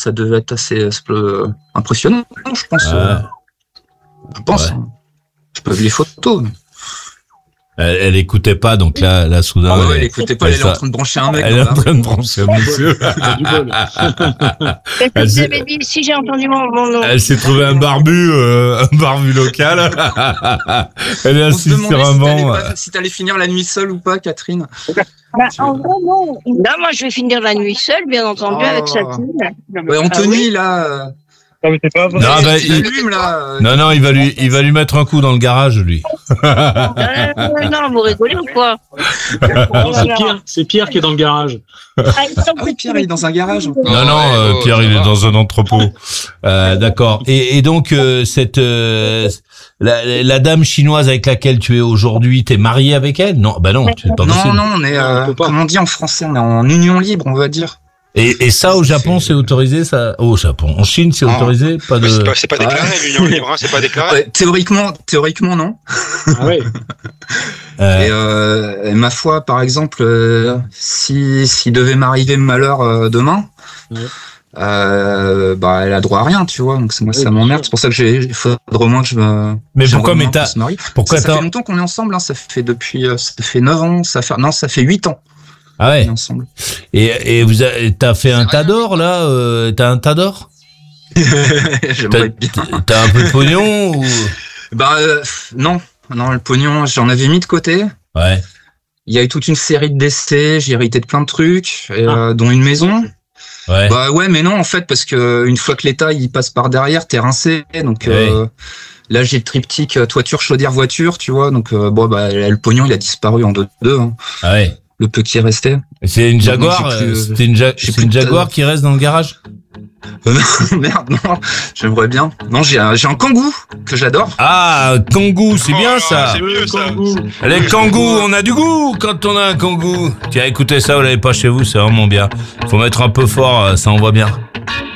ça devait être assez impressionnant, je pense. Je pense. Ouais. Hein. Je peux voir les photos. Elle écoutait pas, donc là, soudain. Ah ouais, elle écoutait pas, elle est en train de brancher un mec. Elle est en train de brancher un monsieur. Qu'est-ce que vous avez dit si j'ai entendu mon nom? Elle s'est trouvée un barbu local. Elle est On se assise sur un banc. si t'allais finir la nuit seule ou pas, Catherine. Bah, en vrai, non. Non, moi, je vais finir la nuit seule, bien entendu, avec sa fille. Ouais, Anthony, là. Non, mais c'est pas vrai. Non, bah, non, il va lui mettre un coup dans le garage, lui. Non, vous rigolez ou quoi? Non, c'est Pierre qui est dans le garage. Ah oui, Pierre, il est dans un garage. Non, Pierre, il est dans un entrepôt. D'accord. Et donc, la dame chinoise avec laquelle tu es aujourd'hui, t'es marié avec elle? Non, bah non, c'est pas possible. Non, on est, comme on dit en français, on est en union libre, on va dire. Et ça, au Japon, c'est autorisé, ça? Au Japon. En Chine, c'est autorisé? Pas de... C'est pas déclaré, l'union libre, hein, c'est pas déclaré. Ouais, théoriquement, non. Ah ouais. Et ma foi, par exemple, si devait m'arriver malheur demain, bah, elle a droit à rien, tu vois. Donc, moi, ça m'emmerde. C'est pour ça que il faudrait au moins que je me. Mais pourquoi, ça fait longtemps qu'on est ensemble, hein. Ça fait depuis, ça fait 9 ans, ça fait 8 ans. Ah ouais. Ensemble. Et t'as fait un tas d'or, là, t'as un tas d'or? J'aimerais bien. T'as un peu de pognon ou? Bah, non, le pognon, j'en avais mis de côté. Ouais. Il y a eu toute une série de décès, j'ai hérité de plein de trucs, dont une maison. Ouais. Bah ouais, mais non, en fait, parce que une fois que l'État, il passe par derrière, t'es rincé, donc, là, j'ai le triptyque toiture, chaudière, voiture, tu vois, donc, bon, bah, le pognon, il a disparu en deux, hein. Ah ouais. Le peu qui est resté. C'est une Jaguar, c'est une Jaguar qui reste dans le garage? Merde, non, j'aimerais bien. Non, j'ai un Kangoo que j'adore. Ah, Kangoo, c'est bien ça. C'est mieux, ça. Les Kangoo, on a du goût quand on a un Kangoo. Tiens, écoutez ça, vous l'avez pas chez vous, c'est vraiment bien. Faut mettre un peu fort, ça envoie bien.